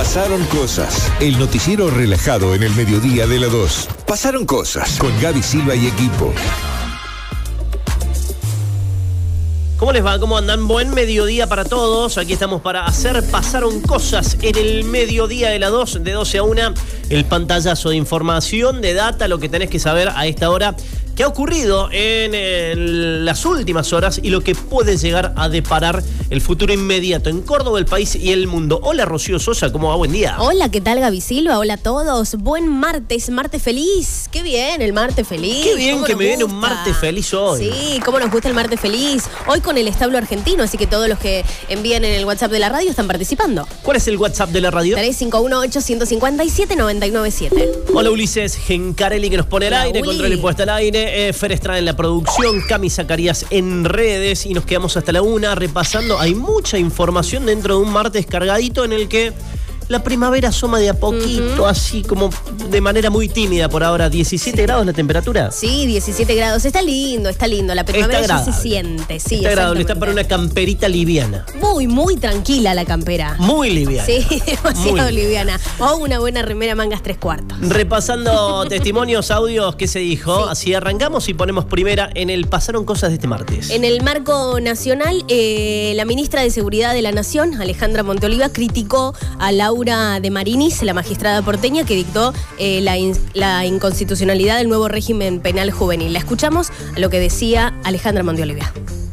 Pasaron cosas. El noticiero relajado en el mediodía de la 2. Pasaron cosas con Gaby Silva y equipo. ¿Cómo les va? ¿Cómo andan? Buen mediodía para todos. Aquí estamos para hacer Pasaron Cosas en el mediodía de la 2, de 12 a 1. El pantallazo de información, de data, lo que tenés que saber a esta hora. ¿Qué ha ocurrido en las últimas horas y lo que puede llegar a deparar el futuro inmediato en Córdoba, el país y el mundo? Hola, Rocío Sosa, ¿cómo va? Buen día. Hola, ¿qué tal, Gaby Silva? Hola a todos. Buen martes, martes feliz. Qué bien, el martes feliz. Qué bien que me viene un martes feliz hoy. Sí, cómo nos gusta el martes feliz. Hoy con el establo argentino, así que todos los que envían en el WhatsApp de la radio están participando. ¿Cuál es el WhatsApp de la radio? 351-857-997. Hola, Ulises Gencarelli, que nos pone al aire, Uli. control y puesta al aire. Fer Estrada en la producción, Cami Zacarías en redes, y nos quedamos hasta la 1 repasando. Hay mucha información dentro de un martes cargadito en el que la primavera asoma de a poquito, así como de manera muy tímida por ahora. 17 grados la temperatura. Sí, 17 grados. Está lindo. La primavera ya se siente. Sí, está agradable, está para una camperita liviana. Muy, muy tranquila la campera. Muy liviana. Sí, demasiado liviana. O una buena remera mangas 3/4. Repasando testimonios, audios, ¿qué se dijo? Sí. Así arrancamos y ponemos primera en el Pasaron Cosas de este martes. En el marco nacional, la ministra de Seguridad de la Nación, Alejandra Monteoliva, criticó a Laura de Marinis, la magistrada porteña que dictó la inconstitucionalidad del nuevo régimen penal juvenil. La escuchamos a lo que decía Alejandra Monteoliva.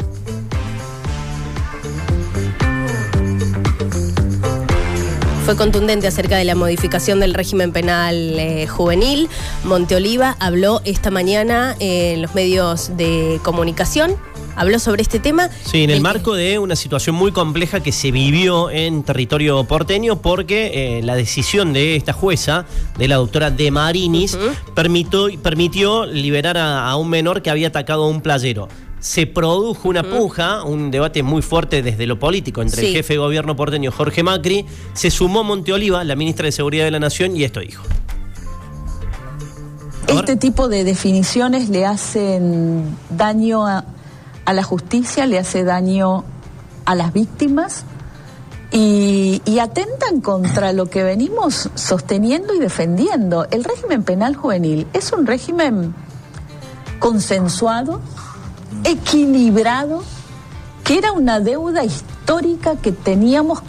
Fue contundente acerca de la modificación del régimen penal juvenil. Monteoliva habló esta mañana en los medios de comunicación. Habló sobre este tema. Sí, en el marco de una situación muy compleja que se vivió en territorio porteño, porque la decisión de esta jueza, de la doctora De Marinis, permitió liberar a un menor que había atacado a un playero. Se produjo una puja, un debate muy fuerte desde lo político entre el jefe de gobierno porteño, Jorge Macri. Se sumó Monteoliva, la ministra de Seguridad de la Nación, y esto dijo. Este tipo de definiciones le hacen daño a la justicia, le hace daño a las víctimas y atentan contra lo que venimos sosteniendo y defendiendo. El régimen penal juvenil es un régimen consensuado, equilibrado, que era una deuda histórica que teníamos